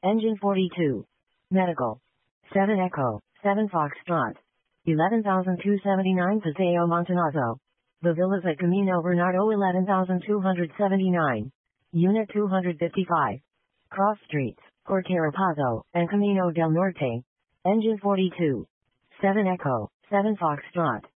Engine 42. Medical. 7 Echo, 7 Foxtrot. 11,279 Paseo Montanazzo. The Villas at Camino Bernardo 11,279. Unit 255. Cross Streets, Cortarapazo, and Camino del Norte. Engine 42. 7 Echo, 7 Foxtrot.